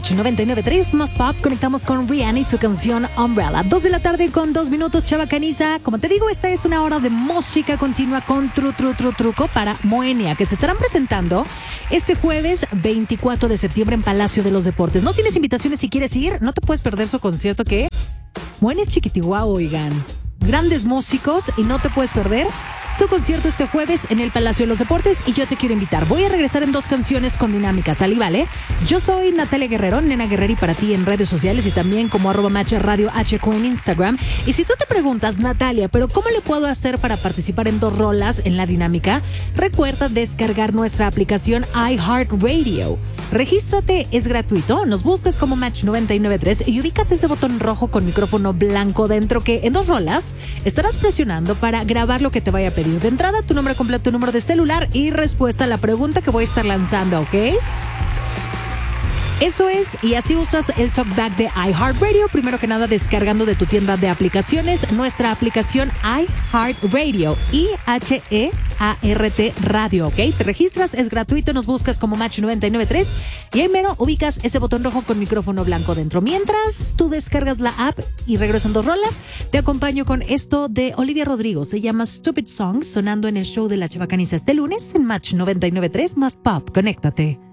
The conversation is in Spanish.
Match 99.3 más pop. Conectamos con Rihanna y su canción Umbrella. 2 de la tarde con 2 minutos, Chava Caniza. Como te digo, esta es una hora de música continua con truco para Moenia, que se estarán presentando este jueves 24 de septiembre en Palacio de los Deportes. ¿No tienes invitaciones si quieres ir? No te puedes perder su concierto, que Moenia es chiquitiguao, oigan. Grandes músicos y no te puedes perder su concierto este jueves en el Palacio de los Deportes, y yo te quiero invitar. Voy a regresar en 2 canciones con dinámicas, ¿sale? Vale. Yo soy Natalia Guerrero, Nena Guerreri para ti en redes sociales y también como @Match Radio HQ en Instagram. Y si tú te preguntas, Natalia, ¿pero cómo le puedo hacer para participar en 2 rolas en la dinámica? Recuerda descargar nuestra aplicación iHeartRadio. Regístrate, es gratuito. Nos buscas como Match 99.3 y ubicas ese botón rojo con micrófono blanco dentro, que en 2 rolas estarás presionando para grabar lo que te vaya a pedir. De entrada, tu nombre completo, tu número de celular y respuesta a la pregunta que voy a estar lanzando, ¿ok? Eso es, y así usas el talkback de iHeartRadio, primero que nada descargando de tu tienda de aplicaciones nuestra aplicación iHeartRadio, IHEART Radio, ¿ok? Te registras, es gratuito, nos buscas como Match 99.3 y ahí mero ubicas ese botón rojo con micrófono blanco dentro. Mientras tú descargas la app y regresan 2 rolas, te acompaño con esto de Olivia Rodrigo, se llama Stupid Song, sonando en el show de la Chava Caniza este lunes en Match 99.3 más pop. Conéctate.